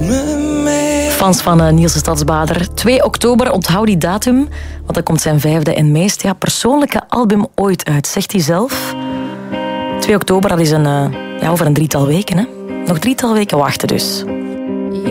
Fans van Niels de Stadsbader. 2 oktober, onthoud die datum, want dan komt zijn 5e en meest persoonlijke album ooit uit, zegt hij zelf. 2 oktober, dat is over een 3-tal weken. Hè? Nog 3-tal weken wachten dus.